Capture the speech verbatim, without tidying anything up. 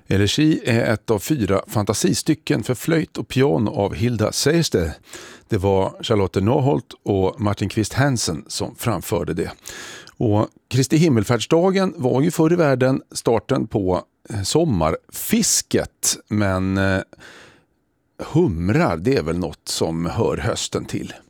Elegi är ett av fyra fantasistycken för flöjt och piano av Hilda Seierstedt. Det var Charlotte Norholt och Martin Kvist Hansen som framförde det. Och Kristi himmelfärdsdagen var ju förr i världen starten på sommarfisket, men humrar, det är väl något som hör hösten till.